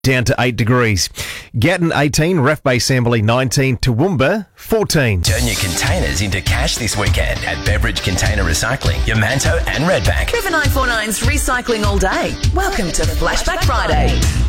down to 8 degrees. Gatton 18, Ref Bay Assembly 19, Toowoomba 14. Turn your containers into cash this weekend at Beverage Container Recycling, Yamanto and Redbank. River 949's recycling all day. Welcome to Flashback Friday.